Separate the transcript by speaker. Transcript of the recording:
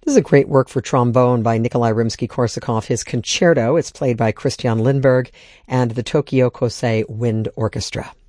Speaker 1: This is a great work for trombone by Nikolai Rimsky-Korsakov. His concerto, it's played by Christian Lindberg and the Tokyo Kosei Wind Orchestra.